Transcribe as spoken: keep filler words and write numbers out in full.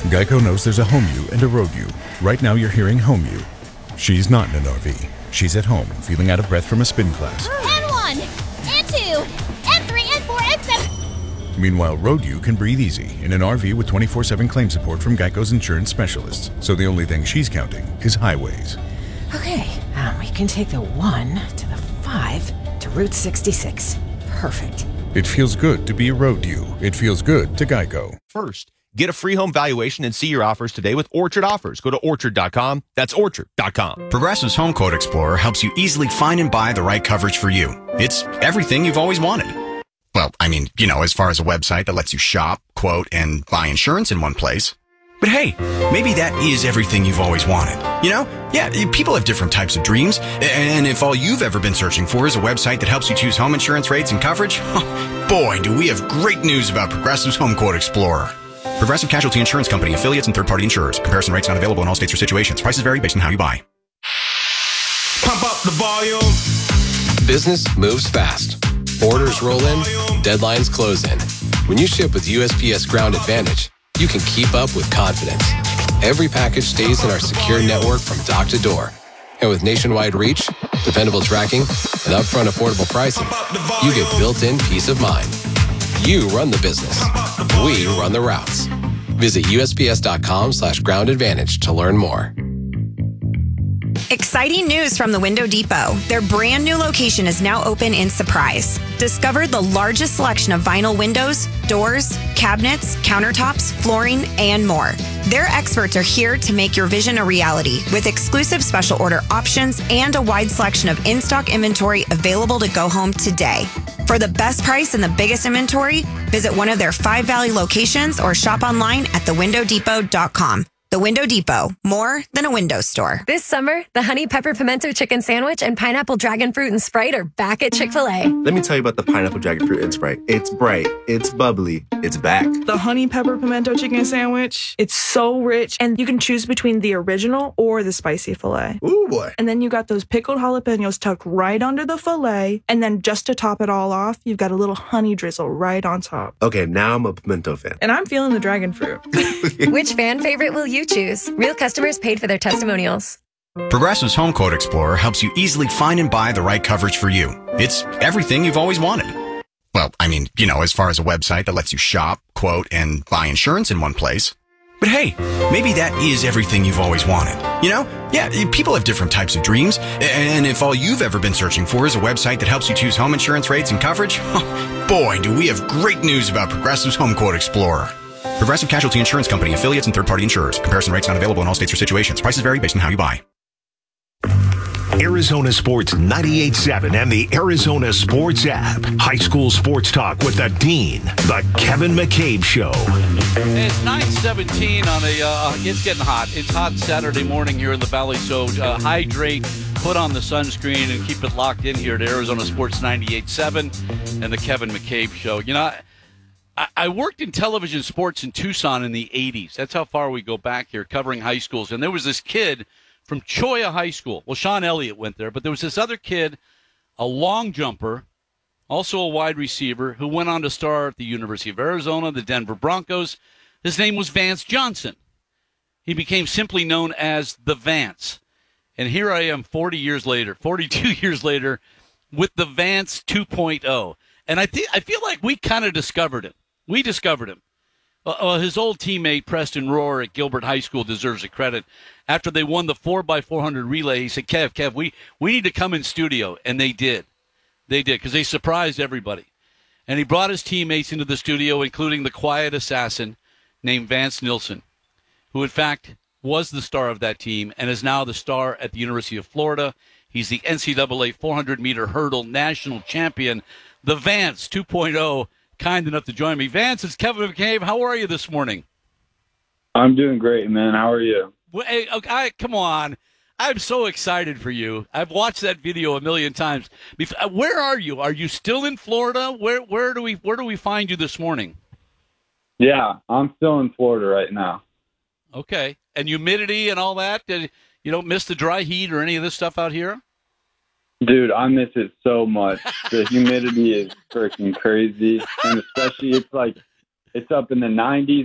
Geico knows there's a home you and a road you. Right now you're hearing home you. She's not in an R V. She's at home, feeling out of breath from a spin class. And one, and two, and three, and four, and seven. Meanwhile, road you can breathe easy in an R V with twenty-four seven claim support from Geico's insurance specialists. So the only thing she's counting is highways. Okay, um, we can take the one to the five to Route sixty-six. Perfect. It feels good to be a road you. It feels good to Geico. First, get a free home valuation and see your offers today with Orchard Offers. Go to orchard dot com. That's orchard dot com. Progressive's Home Quote Explorer helps you easily find and buy the right coverage for you. It's everything you've always wanted. Well, I mean, you know, as far as a website that lets you shop, quote, and buy insurance in one place. But hey, maybe that is everything you've always wanted. You know? Yeah, people have different types of dreams. And if all you've ever been searching for is a website that helps you choose home insurance rates and coverage, boy, do we have great news about Progressive's Home Quote Explorer. Progressive Casualty Insurance Company, affiliates, and third-party insurers. Comparison rates not available in all states or situations. Prices vary based on how you buy. Pump up the volume. Business moves fast. Orders roll in, deadlines close in. When you ship with U S P S Ground Advantage, you can keep up with confidence. Every package stays in our secure network from dock to door. And with nationwide reach, dependable tracking, and upfront affordable pricing, you get built-in peace of mind. You run the business. We run the routes. Visit U S P S dot com slash ground advantage to learn more. Exciting news from the Window Depot. Their brand new location is now open in Surprise. Discover the largest selection of vinyl windows, doors, cabinets, countertops, flooring, and more. Their experts are here to make your vision a reality with exclusive special order options and a wide selection of in-stock inventory available to go home today. For the best price and the biggest inventory, visit one of their five Valley locations or shop online at the window depot dot com. The Window Depot, more than a window store. This summer, the Honey Pepper Pimento Chicken Sandwich and Pineapple Dragon Fruit and Sprite are back at Chick-fil-A. Let me tell you about the Pineapple Dragon Fruit and Sprite. It's bright, it's bubbly, it's back. The Honey Pepper Pimento Chicken Sandwich, it's so rich, and you can choose between the original or the spicy filet. Ooh, boy. And then you got those pickled jalapenos tucked right under the filet, and then just to top it all off, you've got a little honey drizzle right on top. Okay, now I'm a pimento fan. And I'm feeling the dragon fruit. Which fan favorite will you choose? Real customers paid for their testimonials. Progressive's Home Quote Explorer helps you easily find and buy the right coverage for you. It's everything you've always wanted. Well, I mean, you know, as far as a website that lets you shop, quote, and buy insurance in one place. But hey, maybe that is everything you've always wanted. You know? Yeah, people have different types of dreams. And if all you've ever been searching for is a website that helps you choose home insurance rates and coverage, boy, do we have great news about Progressive's Home Quote Explorer. Progressive Casualty Insurance Company, affiliates, and third-party insurers. Comparison rates not available in all states or situations. Prices vary based on how you buy. Arizona Sports ninety-eight point seven and the Arizona Sports app. High school sports talk with the Dean, the Kevin McCabe Show. It's nine seventeen on a, uh, it's getting hot. It's hot Saturday morning here in the Valley, so uh, hydrate, put on the sunscreen, and keep it locked in here at Arizona Sports ninety-eight point seven and the Kevin McCabe Show. You know, I, I worked in television sports in Tucson in the eighties. That's how far we go back here, covering high schools. And there was this kid from Cholla High School. Well, Sean Elliott went there, but there was this other kid, a long jumper, also a wide receiver, who went on to star at the University of Arizona, the Denver Broncos. His name was Vance Johnson. He became simply known as the Vance. And here I am forty years later, forty-two years later, with the Vance two point oh. And I think I feel like we kind of discovered him. We discovered him. Uh, his old teammate, Preston Rohr at Gilbert High School, deserves the credit. After they won the four by four hundred relay, he said, Kev, Kev, we, we need to come in studio. And they did. They did, because they surprised everybody. And he brought his teammates into the studio, including the quiet assassin named Vance Nilsson, who, in fact, was the star of that team and is now the star at the University of Florida. He's the N C double A four hundred meter hurdle national champion. The Vance two point oh, kind enough to join me. Vance, it's Kevin McCabe. How are you this morning? I'm doing great, man. How are you? Well, hey, okay, I, come on. I'm so excited for you. I've watched that video a million times. Where are you? Are you still in Florida? Where where do we where do we find you this morning? Yeah, I'm still in Florida right now. Okay. And humidity and all that? Did, you don't miss the dry heat or any of this stuff out here? Dude, I miss it so much. The humidity is freaking crazy. And especially it's like, it's up in the nineties.